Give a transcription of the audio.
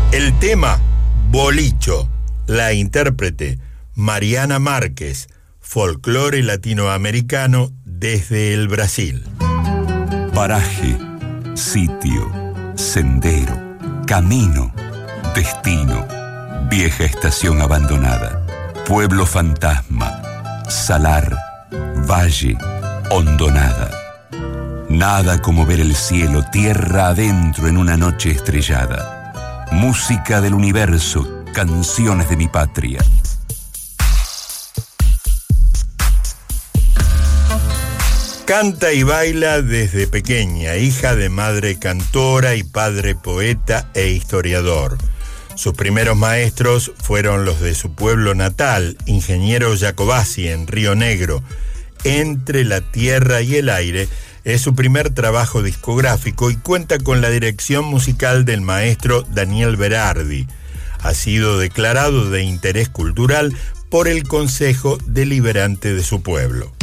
El tema Bolicho, la intérprete Mariana Márquez, folclore latinoamericano desde el Brasil. Paraje, sitio, sendero, camino, destino, vieja estación abandonada, pueblo fantasma, salar, valle, hondonada. Nada como ver el cielo tierra adentro en una noche estrellada. Música del universo, canciones de mi patria. Canta y baila desde pequeña, hija de madre cantora y padre poeta e historiador. Sus primeros maestros fueron los de su pueblo natal, ingeniero Jacobacci, en Río Negro. Entre la tierra y el aire es su primer trabajo discográfico y cuenta con la dirección musical del maestro Daniel Berardi. Ha sido declarado de interés cultural por el Consejo Deliberante de su pueblo.